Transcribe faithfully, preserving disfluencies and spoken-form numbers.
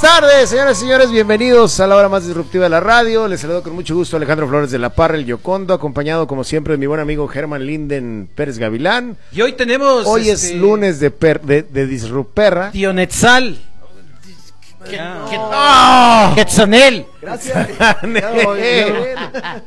tardes, señoras y señores, bienvenidos a la hora más disruptiva de la radio. Les saludo con mucho gusto a Alejandro Flores de la Parra, el Yocondo, acompañado como siempre de mi buen amigo Germán Linden Pérez Gavilán. Y hoy tenemos... Hoy este... es lunes de, per, de, de Disruperra. Tío Netzal. ¿Qué, Ah. qué, ¡Oh! Quetzonel. Gracias.